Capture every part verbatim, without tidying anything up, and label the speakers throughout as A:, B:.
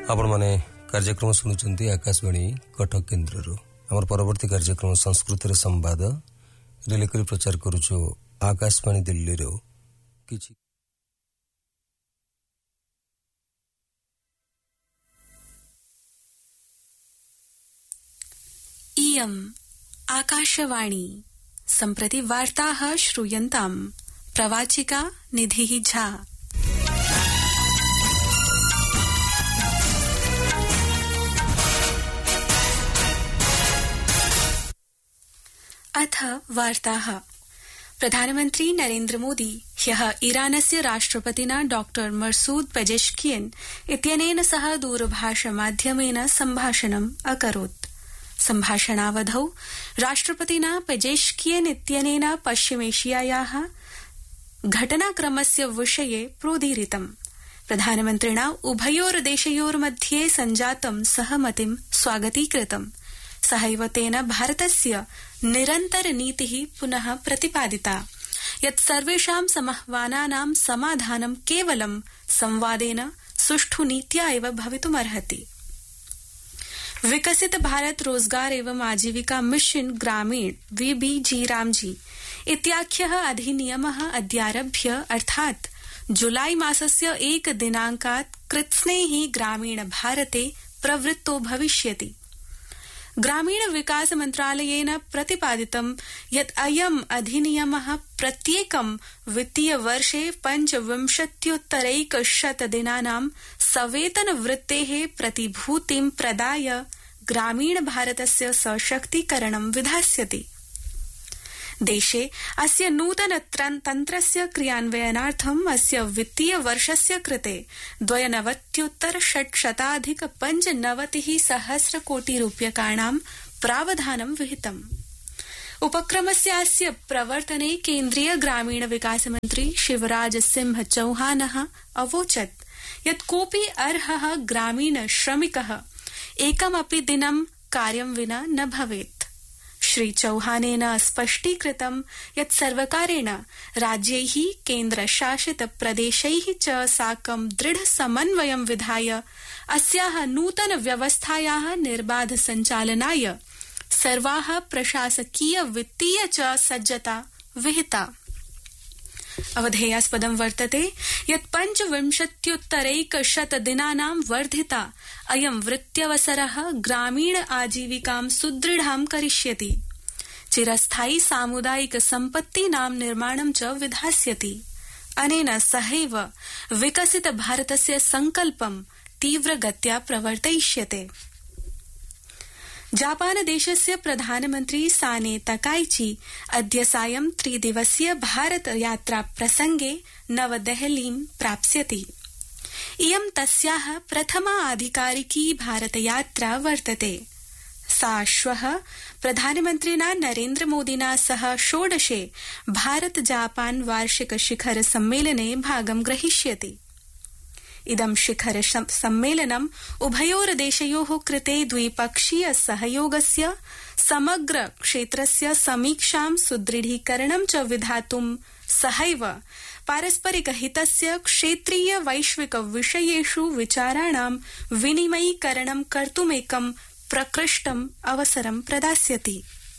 A: आपण माने कार्यक्रम सुनुचंती आकाशवाणी कटक केन्द्रରୁ हमर परवर्ती कार्यक्रम संस्कृत रे संवाद रिले करी प्रचार करूछो आकाशवाणी दिल्ली रो किछि
B: इयम् आकाशवाणी सम्प्रति वार्ताः श्रूयन्ताम् प्रवाचिका निधिः झा। अथ वार्ताः। प्रधानमन्त्री नरेन्द्र मोदी ह्यः ईरानस्य राष्ट्रपतिना डॉक्टर मसूद पेजेश्कियन् इत्यनेन सह दूरभाषमाध्यमेन सम्भाषणम् अकरोत्। सम्भाषणावधौ राष्ट्रपतिना पेजेश्कियन् इत्यनेन पश्चिमेशियायाः घटनाक्रमस्य विषये प्रोदीरितम्। प्रधानमन्त्रिणा उभयोर्देशयोर्मध्ये सञ्जातं सहमतिं स्वागतीकृतम्। सहैव तेन भारतस्य निरन्तरनीतिः पुनः प्रतिपादिता यत् सर्वेषां समाह्वानानां समाधानं केवलं संवादेन सुष्ठु नीत्या एव भवितुमर्हति। विकसित भारत रोजगार एवं आजीविका मिशन ग्रामीण वीबीजी रामजी इत्याख्यः अधिनियमः अद्यारभ्य अर्थात् जुलाई मासस्य एक दिनाङ्कात् कृत्स्नेहि ग्रामीण भारते प्रवृत्तो भविष्यति। ग्रामीण विकास मन्त्रालयेन प्रतिपादितं यत् अयम् अधिनियमः प्रत्येकं वित्तीय वर्षे पञ्चविंशत्युत्तरैकशत दिनानां सवेतन वृत्तेः प्रतिभूतिं प्रदाय ग्रामीण भारतस्य सशक्तीकरणं विधास्यति। देशे अस्य नूतन तन्त्रस्य क्रियान्वयनार्थम् अस्य वित्तीय वर्षस्य कृते द्वयनवत्युत्तर षट्शताधिक पञ्चनवतिः सहस्र कोटि रूप्यकाणां प्रावधानं विहितम्। उपक्रमस्यास्य प्रवर्तने केन्द्रीय ग्रामीण विकास मन्त्री शिवराज सिंह चौहानः अवोचत् यत् कोऽपि अर्हः ग्रामीण श्रमिकः एकमपि दिनं कार्यं विना न भवेत्। श्री चौहानेन स्पष्टीकृतं यत् सर्वकारेण राज्यैः केन्द्रशासित प्रदेशैः च साकं दृढ समन्वयं विधाय अस्याः नूतन व्यवस्थायाः निर्बाध सञ्चालनाय सर्वाः प्रशासकीय वित्तीय च सज्जता विहिता। अवधेयास्पदं वर्तते यत् पञ्चविंशत्युत्तरैकशत दिनानां वर्धिता अयं वृत्त्यवसरः ग्रामीण आजीविकां सुदृढां करिष्यति। चिरस्थायी सामुदायिक सम्पत्तीनां निर्माणं च विधास्यति। अनेन सहैव विकसित भारतस्य संकल्पं तीव्रगत्या प्रवर्तयिष्यते। जापान देशस्य प्रधानमन्त्री साने तकाइची अद्य सायं त्रिदिवसीय भारत यात्रा प्रसंगे नवदेहलीं प्राप्स्यति। इयं तस्याः प्रथमा आधिकारिकी भारत यात्रा वर्तते। सा श्वः प्रधानमन्त्रिणा नरेन्द्र मोदिना सह षोडशे भारत जापान वार्षिक शिखर सम्मेलने भागं ग्रहीष्यति। इदं शिखर सम्मेलनम् उभयोर्देशयोः कृते द्विपक्षीय सहयोगस्य समग्र क्षेत्रस्य समीक्षां सुदृढीकरणं च विधातुं सहैव पारस्परिक हितस्य क्षेत्रीय वैश्विक विषयेषु विचाराणां विनिमयीकरणं कर्तुमेकं प्रकृष्टम् अवसरं प्रदास्यति।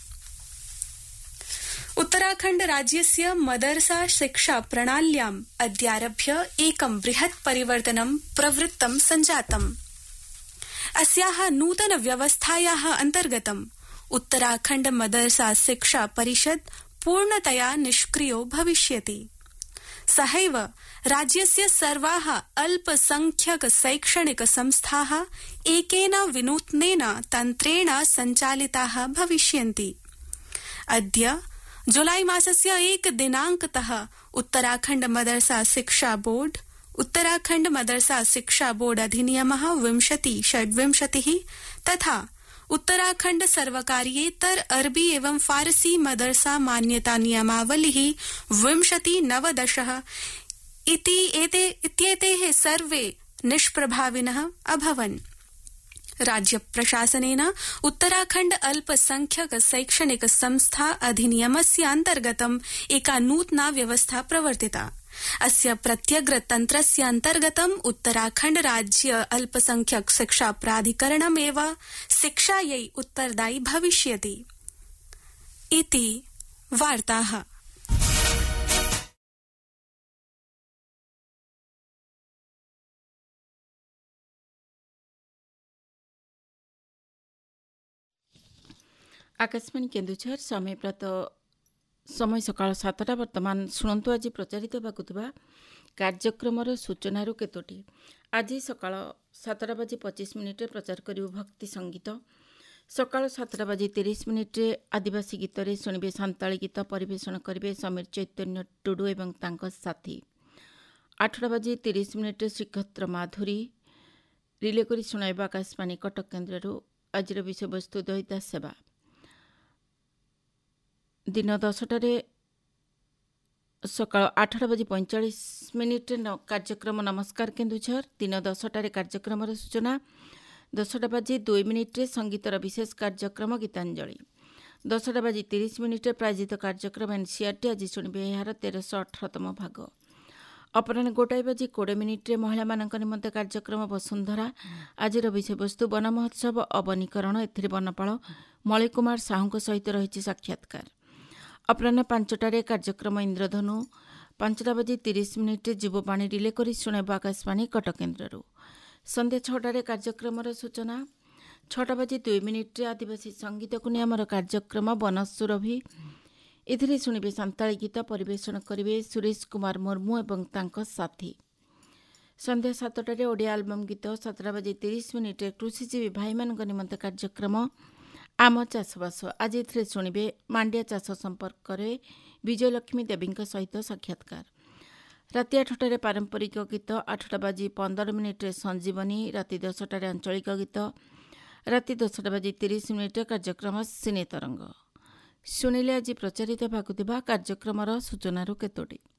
B: उत्तराखण्ड राज्यस्य मदरसा शिक्षा प्रणाल्याम् अद्यारभ्य एकं बृहत् परिवर्तनं प्रवृत्तं सञ्जातम्। अस्याः नूतन व्यवस्थायाः अन्तर्गतम् उत्तराखण्ड मदरसा शिक्षा परिषद पूर्णतया निष्क्रियो भविष्यति। सहैव राज्यस्य सर्वाः अल्पसंख्यक शैक्षणिक संस्थाः एकेन विनूत्नेन तन्त्रेण सञ्चालिताः भविष्यन्ति। अद्य जुलाई मासस्य एक दिनांकतः उत्तराखण्ड मदरसा शिक्षा बोर्ड उत्तराखण्ड मदरसा शिक्षा बोर्ड अधिनियमः विंशति षड्विंशतिः तथा उत्तराखण्ड सर्वकारीयेतर अरबी एवं फारसी मदरसा मान्यता नियमावलिः विंशति नवदशः इति एते इत्येतेः सर्वे निष्प्रभाविनः अभवन्। राज्य प्रशासनेन उत्तराखण्ड अल्पसंख्यक शैक्षणिक संस्था अधिनियमस्य अन्तर्गतम् एका नूतना व्यवस्था प्रवर्तिता। अस्य प्रत्यग्र तन्त्रस्य अन्तर्गतम् उत्तराखण्ड राज्य अल्पसंख्यक शिक्षा प्राधिकरणमेव शिक्षायै उत्तरदायी भविष्यति इति वार्ताः।
C: आकाशवाणी केन्दुझर समय प्रातः समय सकाळ सातटा वर्तमान शुणु आज प्रचारित होगा कार्यक्रम सूचना केतोटी। आज सकाळ सातटा बजे पचिश मिनिट प्रचार करू भक्ति संगीत। सकाळ सातटा बजे तीस मिनिट आदिवासी गीत रे शुणिबे सांताली गीत परिवेषण करेंगे समीर चैतन्य टुडू एवं तांको साथी। आठटा बजे तीस मिनिट श्रीक्षेत्र माधुरी रिले करी शुणाइबा आकाशवाणी कटक केन्द्र। आज विषय वस्तु दयिता सेवा। दिन दसटार सकाळ आठटा बजे पैंचाश मिनिट कार्यक्रम नमस्कार केन्दुझर। दिन दसटार कार्यक्रम सूचना। दसटा बजे दुई मिनिट संगीतर विशेष कार्यक्रम गीतांजलि। दसटा बजे तीस मिनिट प्रायोजित कार्यक्रम एनसीआरटी आज शुणिबे यार तेरश अठरतम भाग। अपराह गोटाए बजे कोड़े मिनिट महिला निमंते कार्यक्रम वसुंधरा। आज विषय वस्तु वन महोत्सव अवनीकरण। एथिरे वनपाल मलय कुमार साहू सहित रही साक्षात्कार। अपराह पांचटारे कार्यक्रम इंद्रधनु। पांचटा बजे तीस मिनिट जीववाणी रिले करी शुणाइबा आकाशवाणी कटक केन्द्र। संध्या छटारे कार्यक्रम सूचना। छटा बजे दुई मिनिट आदिवासी संगीत को नहीं आमर कार्यक्रम बनसुरभि। एथिरे शुणिबे सांताली गीत परिवेषण करेंगे सुरेश कुमार मुर्मू एवं तांको साथी। संध्या सातटारे ओडिया आलबम गीत। सातटा बजे तीस मिनिट कृषिजीवी भाई मान निमंते कार्यक्रम आम चाषबास। आज एथिरे शुणिबे मांडिया चाष संपर्क में विजयलक्ष्मी देवी सहित साक्षात्कार। राति आठटारे पारंपरिक गीत। आठटा बजे पंदर मिनिट संजीवनी। राति दसटार आंचलिक गीत। राति दसटा बजे तीस मिनिट कार्यक्रम सिने तरंग। शुणिले आज प्रचारित होगा कार्यक्रम सूचना केतोटी।